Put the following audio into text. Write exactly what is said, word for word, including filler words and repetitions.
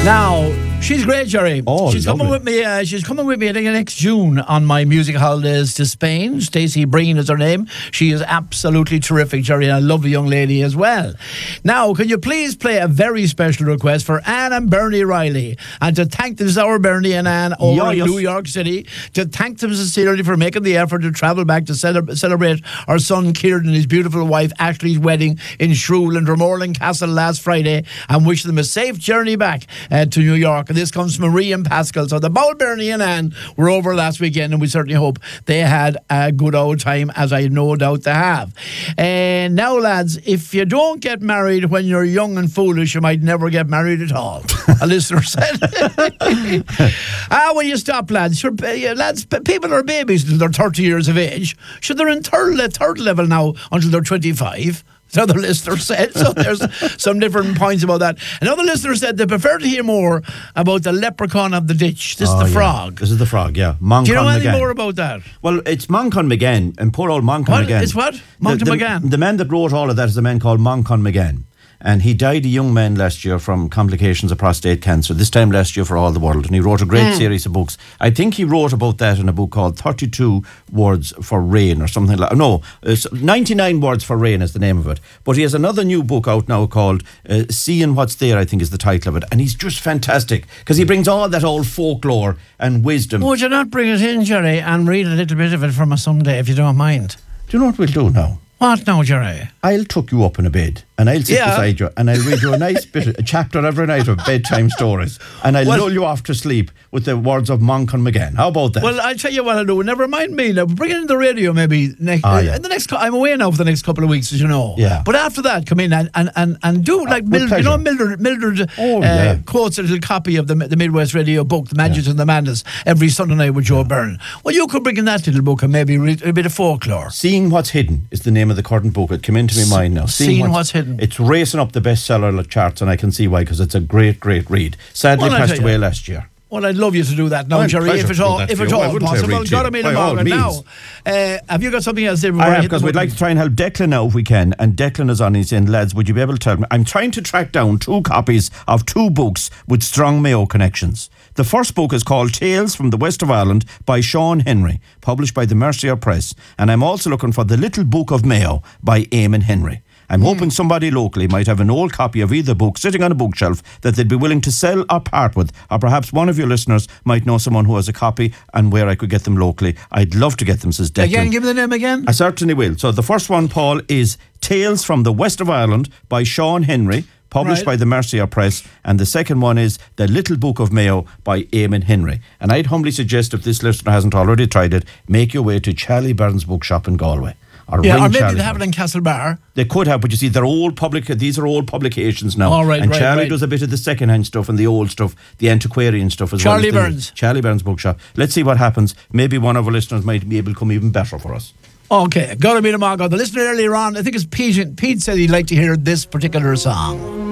Now, she's great, Jerry. Oh, she's lovely. coming with me. Uh, she's coming with me, I think, next June on my music holidays to Spain. Stacey Breen is her name. She is absolutely terrific, Jerry, and a lovely young lady as well. Now, can you please play a very special request for Anne and Bernie Riley, and to thank them, our Bernie and Anne over Yeah, in yes. New York City, to thank them sincerely for making the effort to travel back to cele- celebrate our son Kieran and his beautiful wife Ashley's wedding in Shrule and Dromorland Castle last Friday, and wish them a safe journey back uh, to New York. And this comes from Marie and Pascal. So the Bowl, Bernie and Anne were over last weekend, and we certainly hope they had a good old time, as I no doubt they have. And now, lads, if you don't get married when you're young and foolish, you might never get married at all. A listener said. Ah, will you stop, lads? Sure, uh, lads, p- people are babies until they're thirty years of age. Sure, they're in third, third level now until they're twenty-five. Another listener said. So there's some different points about that. Another listener said they prefer to hear more about the leprechaun of the ditch. This Oh, is the yeah. frog. This is the frog, yeah. Moncton Do you know anything McGann. more about that? Well, it's Moncton McGann, and poor old Moncton What? McGann. It's what? The- Moncton the, McGann? The man that wrote all of that is a man called Moncton McGann. And he died a young man last year from complications of prostate cancer, this time last year for all the world. And he wrote a great Mm. series of books. I think he wrote about that in a book called thirty-two Words for Rain or something like that. No, it's ninety-nine Words for Rain is the name of it. But he has another new book out now called uh, Seeing What's There, I think is the title of it. And he's just fantastic because he brings all that old folklore and wisdom. Would you not bring it in, Jerry, and read a little bit of it from us someday, if you don't mind? Do you know what we'll do now? What now, Jerry? I'll tuck you up in a bed and I'll sit Yeah. beside you and I'll read you a nice bit, a chapter every night of bedtime stories, and I'll Well- lull you off to sleep with the words of Moncton McGann. How about that? Well, I'll tell you what I'll do. Never mind me. Now, bring it in the radio maybe next. Ah, uh, yeah. in the next. co- I'm away now for the next couple of weeks, as you know. Yeah. But after that, come in and and, and, and do like with Mildred, you know pleasure. Mildred. Mildred Oh, uh, yeah. quotes a little copy of the the Midwest Radio book, The Magic and the Madness, every Sunday night with Joe Byrne. Well, you could bring in that little book and maybe read a bit of folklore. Seeing What's Hidden is the name of the current book. It came into my mind now. Seeing What's Hidden. It's racing up the bestseller charts, and I can see why, because it's a great, great read. Sadly Well, I passed tell you. away last year. Well, I'd love you to do that now, My Jerry, pleasure if at to do all, that if for at you. I all wouldn't say possible. read to Got you. me By all Margaret now. means. Uh, have you got something else there? I have, because we'd like to try and help Declan now if we can. And Declan is on. He's saying, lads, would you be able to tell me? I'm trying to track down two copies of two books with strong Mayo connections. The first book is called Tales from the West of Ireland by Sean Henry, published by the Mercier Press. And I'm also looking for The Little Book of Mayo by Eamon Henry. I'm hoping somebody locally might have an old copy of either book sitting on a bookshelf that they'd be willing to sell or part with, or perhaps one of your listeners might know someone who has a copy and where I could get them locally. I'd love to get them, says Declan. Again, give me the name again. I certainly will. So the first one, Paul, is Tales from the West of Ireland by Sean Henry, published Right. by the Mercier Press. And the second one is The Little Book of Mayo by Eamon Henry. And I'd humbly suggest, if this listener hasn't already tried it, make your way to Charlie Burns Bookshop in Galway. Or Yeah, ring or maybe Charlie they have it in Castlebar. They could have, but you see, they're old public. These are old publications now. All right, and right, Charlie right. does a bit of the second-hand stuff and the old stuff, the antiquarian stuff as Charlie well. as the- Burns. Charlie Burns Bookshop. Let's see what happens. Maybe one of our listeners might be able to come even better for us. Okay, gotta be the Margot. The listener earlier on, I think it's Pete. Pete said he'd like to hear this particular song.